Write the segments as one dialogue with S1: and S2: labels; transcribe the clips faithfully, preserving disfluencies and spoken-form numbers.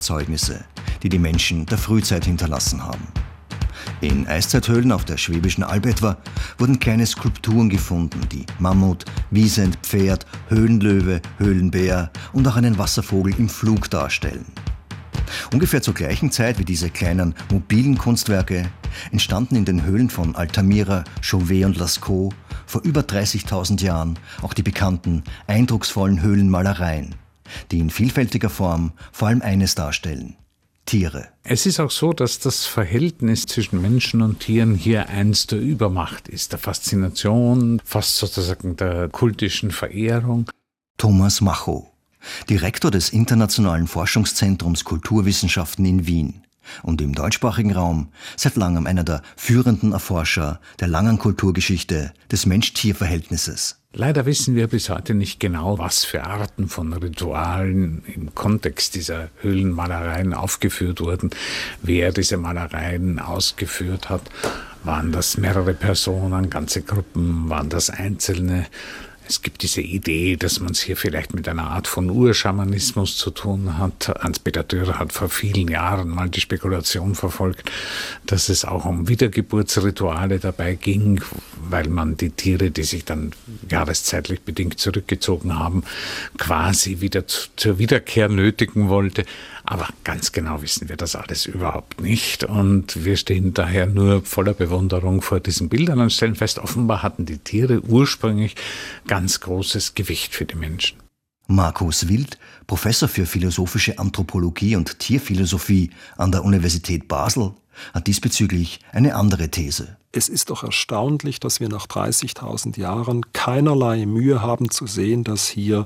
S1: Zeugnisse, die die Menschen der Frühzeit hinterlassen haben. In Eiszeithöhlen auf der Schwäbischen Alb etwa wurden kleine Skulpturen gefunden, die Mammut, Wiesent, Pferd, Höhlenlöwe, Höhlenbär und auch einen Wasservogel im Flug darstellen. Ungefähr zur gleichen Zeit wie diese kleinen mobilen Kunstwerke entstanden in den Höhlen von Altamira, Chauvet und Lascaux vor über dreißigtausend Jahren auch die bekannten, eindrucksvollen Höhlenmalereien, die in vielfältiger Form vor allem eines darstellen: Tiere.
S2: Es ist auch so, dass das Verhältnis zwischen Menschen und Tieren hier eins der Übermacht ist, der Faszination, fast sozusagen der kultischen Verehrung.
S1: Thomas Macho, Direktor des Internationalen Forschungszentrums Kulturwissenschaften in Wien und im deutschsprachigen Raum seit langem einer der führenden Erforscher der langen Kulturgeschichte des Mensch-Tier-Verhältnisses.
S2: Leider wissen wir bis heute nicht genau, was für Arten von Ritualen im Kontext dieser Höhlenmalereien aufgeführt wurden, wer diese Malereien ausgeführt hat. Waren das mehrere Personen, ganze Gruppen, waren das Einzelne? Es gibt diese Idee, dass man es hier vielleicht mit einer Art von Urschamanismus zu tun hat. Hans-Peter Dürr hat vor vielen Jahren mal die Spekulation verfolgt, dass es auch um Wiedergeburtsrituale dabei ging, weil man die Tiere, die sich dann jahreszeitlich bedingt zurückgezogen haben, quasi wieder zur Wiederkehr nötigen wollte. Aber ganz genau wissen wir das alles überhaupt nicht. Und wir stehen daher nur voller Bewunderung vor diesen Bildern und stellen fest, offenbar hatten die Tiere ursprünglich ganz großes Gewicht für die Menschen.
S1: Markus Wild, Professor für philosophische Anthropologie und Tierphilosophie an der Universität Basel, hat diesbezüglich eine andere These.
S3: Es ist doch erstaunlich, dass wir nach dreißigtausend Jahren keinerlei Mühe haben zu sehen, dass hier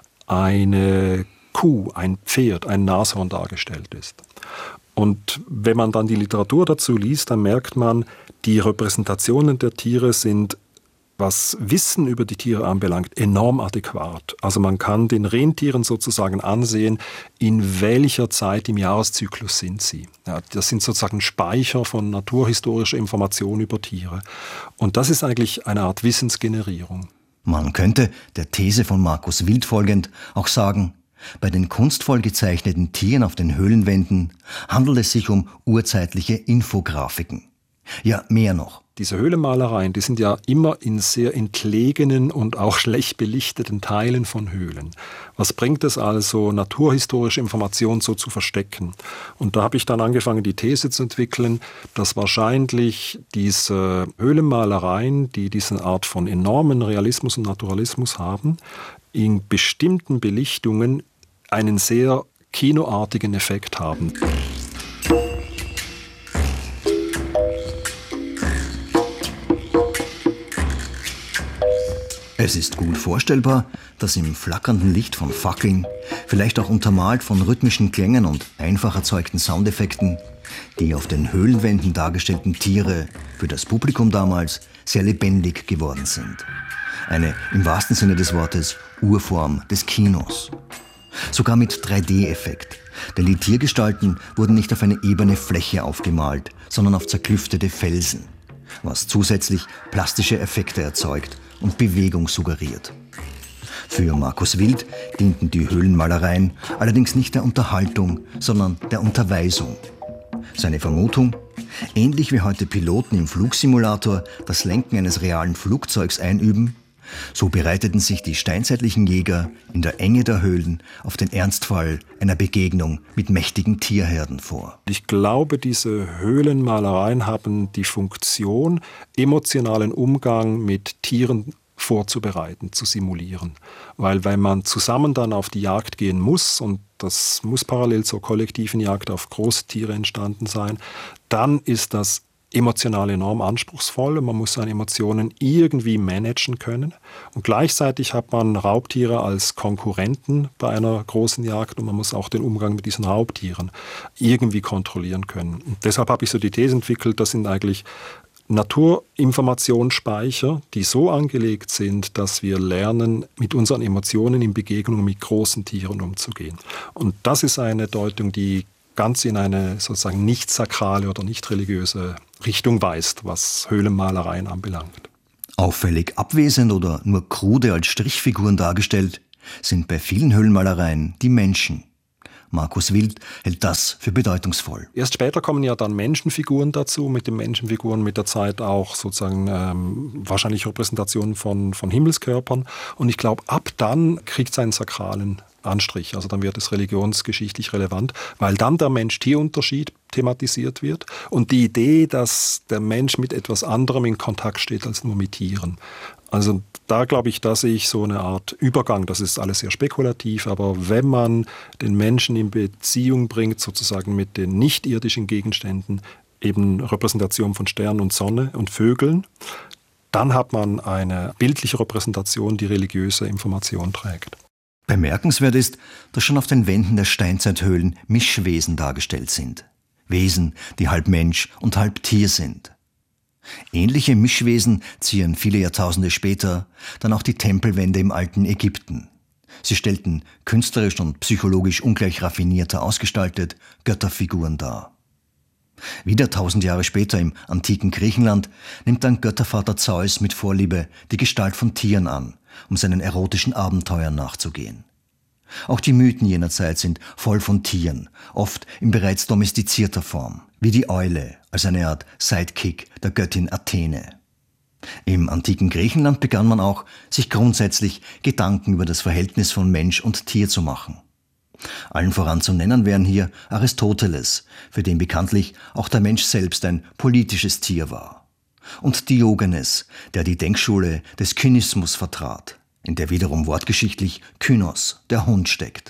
S3: eine Kuh, ein Pferd, ein Nashorn dargestellt ist. Und wenn man dann die Literatur dazu liest, dann merkt man, die Repräsentationen der Tiere sind, was Wissen über die Tiere anbelangt, enorm adäquat. Also man kann den Rentieren sozusagen ansehen, in welcher Zeit im Jahreszyklus sind sie. Ja, das sind sozusagen Speicher von naturhistorischer Information über Tiere. Und das ist eigentlich eine Art Wissensgenerierung.
S1: Man könnte, der These von Markus Wild folgend, auch sagen, bei den kunstvoll gezeichneten Tieren auf den Höhlenwänden handelt es sich um urzeitliche Infografiken. Ja, mehr noch.
S3: Diese Höhlenmalereien, die sind ja immer in sehr entlegenen und auch schlecht belichteten Teilen von Höhlen. Was bringt es also, naturhistorische Informationen so zu verstecken? Und da habe ich dann angefangen, die These zu entwickeln, dass wahrscheinlich diese Höhlenmalereien, die diese Art von enormen Realismus und Naturalismus haben, in bestimmten Belichtungen einen sehr kinoartigen Effekt haben.
S1: Es ist gut vorstellbar, dass im flackernden Licht von Fackeln, vielleicht auch untermalt von rhythmischen Klängen und einfach erzeugten Soundeffekten, die auf den Höhlenwänden dargestellten Tiere für das Publikum damals sehr lebendig geworden sind. Eine im wahrsten Sinne des Wortes Urform des Kinos. Sogar mit drei D Effekt, denn die Tiergestalten wurden nicht auf eine ebene Fläche aufgemalt, sondern auf zerklüftete Felsen, was zusätzlich plastische Effekte erzeugt und Bewegung suggeriert. Für Markus Wild dienten die Höhlenmalereien allerdings nicht der Unterhaltung, sondern der Unterweisung. Seine Vermutung? Ähnlich wie heute Piloten im Flugsimulator das Lenken eines realen Flugzeugs einüben, so bereiteten sich die steinzeitlichen Jäger in der Enge der Höhlen auf den Ernstfall einer Begegnung mit mächtigen Tierherden vor.
S3: Ich glaube, diese Höhlenmalereien haben die Funktion, emotionalen Umgang mit Tieren vorzubereiten, zu simulieren. Weil wenn man zusammen dann auf die Jagd gehen muss, und das muss parallel zur kollektiven Jagd auf Großtiere entstanden sein, dann ist das emotional enorm anspruchsvoll und man muss seine Emotionen irgendwie managen können. Und gleichzeitig hat man Raubtiere als Konkurrenten bei einer großen Jagd und man muss auch den Umgang mit diesen Raubtieren irgendwie kontrollieren können. Und deshalb habe ich so die These entwickelt, das sind eigentlich Naturinformationsspeicher, die so angelegt sind, dass wir lernen, mit unseren Emotionen in Begegnungen mit großen Tieren umzugehen. Und das ist eine Deutung, die ganz in eine sozusagen nicht sakrale oder nicht religiöse Richtung weist, was Höhlenmalereien anbelangt.
S1: Auffällig abwesend oder nur krude als Strichfiguren dargestellt sind bei vielen Höhlenmalereien die Menschen. Markus Wild hält das für bedeutungsvoll.
S3: Erst später kommen ja dann Menschenfiguren dazu, mit den Menschenfiguren mit der Zeit auch sozusagen ähm, wahrscheinlich Repräsentationen von, von Himmelskörpern. Und ich glaube, ab dann kriegt es einen sakralen Anstrich. Also dann wird es religionsgeschichtlich relevant, weil dann der Mensch-Tier-Unterschied thematisiert wird und die Idee, dass der Mensch mit etwas anderem in Kontakt steht als nur mit Tieren. Also da glaube ich, da sehe ich so eine Art Übergang. Das ist alles sehr spekulativ, aber wenn man den Menschen in Beziehung bringt, sozusagen mit den nicht-irdischen Gegenständen, eben Repräsentation von Sternen und Sonne und Vögeln, dann hat man eine bildliche Repräsentation, die religiöse Information trägt.
S1: Bemerkenswert ist, dass schon auf den Wänden der Steinzeithöhlen Mischwesen dargestellt sind. Wesen, die halb Mensch und halb Tier sind. Ähnliche Mischwesen zieren viele Jahrtausende später dann auch die Tempelwände im alten Ägypten. Sie stellten künstlerisch und psychologisch ungleich raffinierter ausgestaltet Götterfiguren dar. Wieder tausend Jahre später im antiken Griechenland nimmt dann Göttervater Zeus mit Vorliebe die Gestalt von Tieren an, um seinen erotischen Abenteuern nachzugehen. Auch die Mythen jener Zeit sind voll von Tieren, oft in bereits domestizierter Form, wie die Eule als eine Art Sidekick der Göttin Athene. Im antiken Griechenland begann man auch, sich grundsätzlich Gedanken über das Verhältnis von Mensch und Tier zu machen. Allen voran zu nennen wären hier Aristoteles, für den bekanntlich auch der Mensch selbst ein politisches Tier war. Und Diogenes, der die Denkschule des Kynismus vertrat, in der wiederum wortgeschichtlich Kynos, der Hund, steckt.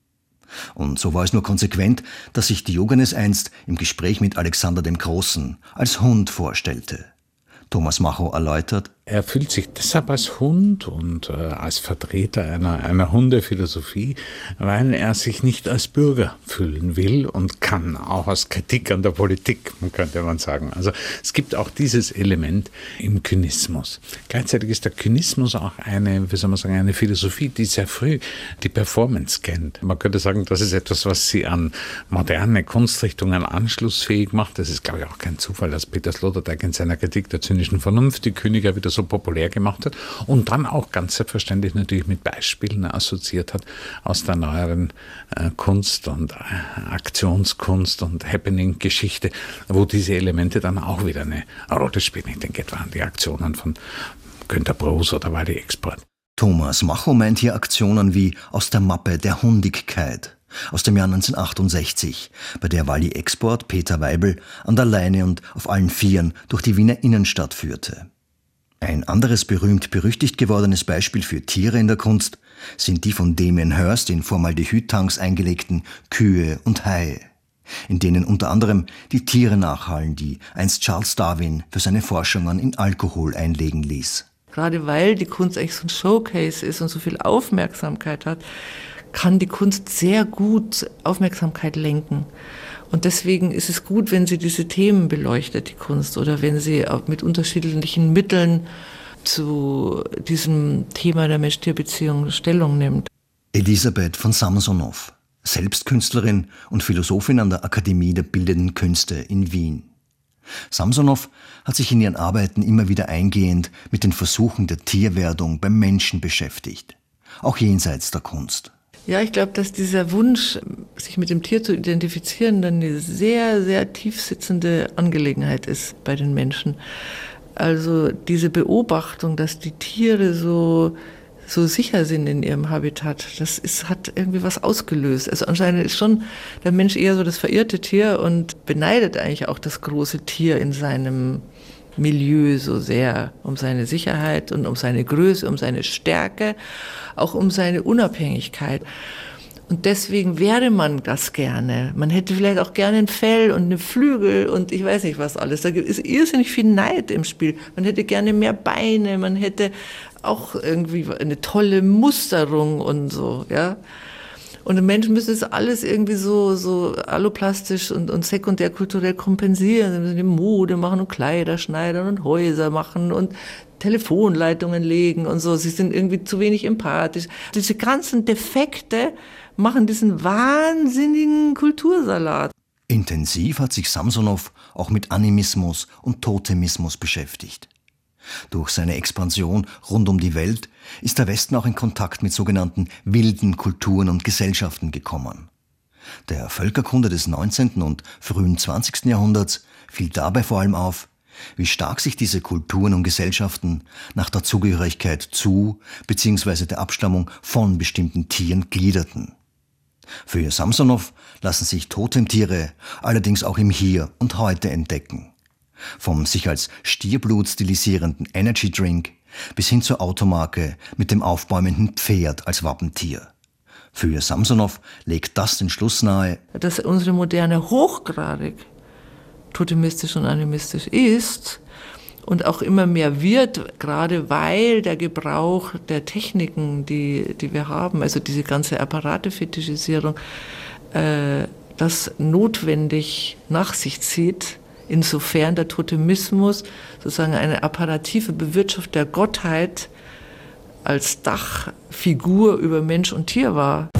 S1: Und so war es nur konsequent, dass sich Diogenes einst im Gespräch mit Alexander dem Großen als Hund vorstellte. Thomas Macho erläutert:
S2: Er fühlt sich deshalb als Hund und äh, als Vertreter einer, einer Hundephilosophie, weil er sich nicht als Bürger fühlen will und kann, auch als Kritik an der Politik, könnte man sagen. Also es gibt auch dieses Element im Kynismus. Gleichzeitig ist der Kynismus auch eine, wie soll man sagen, eine Philosophie, die sehr früh die Performance kennt. Man könnte sagen, das ist etwas, was sie an moderne Kunstrichtungen anschlussfähig macht. Das ist, glaube ich, auch kein Zufall, dass Peter Sloterdijk in seiner Kritik der zynischen Vernunft die Kyniker wieder so populär gemacht hat und dann auch ganz selbstverständlich natürlich mit Beispielen assoziiert hat aus der neueren äh, Kunst und äh, Aktionskunst und Happening-Geschichte, wo diese Elemente dann auch wieder eine Rolle spielen. Ich denke etwa an die Aktionen von Günter Broos oder Wally Export.
S1: Thomas Macho meint hier Aktionen wie aus der Mappe der Hundigkeit aus dem Jahr neunzehnhundertachtundsechzig, bei der Wally Export Peter Weibel an der Leine und auf allen Vieren durch die Wiener Innenstadt führte. Ein anderes berühmt-berüchtigt gewordenes Beispiel für Tiere in der Kunst sind die von Damien Hirst in Formaldehyd-Tanks eingelegten Kühe und Haie, in denen unter anderem die Tiere nachhallen, die einst Charles Darwin für seine Forschungen in Alkohol einlegen ließ.
S4: Gerade weil die Kunst eigentlich so ein Showcase ist und so viel Aufmerksamkeit hat, kann die Kunst sehr gut Aufmerksamkeit lenken. Und deswegen ist es gut, wenn sie diese Themen beleuchtet, die Kunst, oder wenn sie auch mit unterschiedlichen Mitteln zu diesem Thema der Mensch-Tier-Beziehung Stellung nimmt.
S1: Elisabeth von Samsonow, selbst Künstlerin und Philosophin an der Akademie der Bildenden Künste in Wien. Samsonow hat sich in ihren Arbeiten immer wieder eingehend mit den Versuchen der Tierwerdung beim Menschen beschäftigt, auch jenseits der Kunst.
S4: Ja, ich glaube, dass dieser Wunsch, sich mit dem Tier zu identifizieren, dann eine sehr, sehr tief sitzende Angelegenheit ist bei den Menschen. Also diese Beobachtung, dass die Tiere so, so sicher sind in ihrem Habitat, das ist, hat irgendwie was ausgelöst. Also anscheinend ist schon der Mensch eher so das verirrte Tier und beneidet eigentlich auch das große Tier in seinem Milieu so sehr, um seine Sicherheit und um seine Größe, um seine Stärke, auch um seine Unabhängigkeit. Und deswegen wäre man das gerne. Man hätte vielleicht auch gerne ein Fell und eine Flügel und ich weiß nicht was alles. Da ist irrsinnig viel Neid im Spiel. Man hätte gerne mehr Beine, man hätte auch irgendwie eine tolle Musterung und so, ja. Und die Menschen müssen das alles irgendwie so, so alloplastisch und, und sekundärkulturell kompensieren. Sie müssen die Mode machen und Kleider schneidern und Häuser machen und Telefonleitungen legen und so. Sie sind irgendwie zu wenig empathisch. Diese ganzen Defekte machen diesen wahnsinnigen Kultursalat.
S1: Intensiv hat sich Samsonow auch mit Animismus und Totemismus beschäftigt. Durch seine Expansion rund um die Welt ist der Westen auch in Kontakt mit sogenannten wilden Kulturen und Gesellschaften gekommen. Der Völkerkunde des neunzehnten und frühen zwanzigsten Jahrhunderts fiel dabei vor allem auf, wie stark sich diese Kulturen und Gesellschaften nach der Zugehörigkeit zu bzw. der Abstammung von bestimmten Tieren gliederten. Für Samsonow lassen sich Totemtiere allerdings auch im Hier und Heute entdecken. Vom sich als Stierblut stilisierenden Energy Drink bis hin zur Automarke mit dem aufbäumenden Pferd als Wappentier. Für Samsonow legt das den Schluss nahe,
S4: dass unsere Moderne hochgradig totemistisch und animistisch ist und auch immer mehr wird, gerade weil der Gebrauch der Techniken, die, die wir haben, also diese ganze Apparate-Fetischisierung, äh, das notwendig nach sich zieht, insofern der Totemismus sozusagen eine apparative Bewirtschaftung der Gottheit als Dachfigur über Mensch und Tier war.